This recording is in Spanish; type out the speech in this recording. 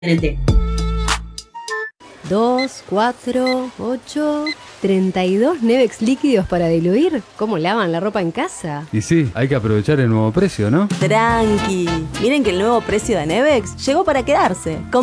TNT. 2, 4, 8, 32 Nevex líquidos para diluir. ¿Cómo lavan la ropa en casa? Y sí, hay que aprovechar el nuevo precio, ¿no? Tranqui. Miren que el nuevo precio de Nevex llegó para quedarse.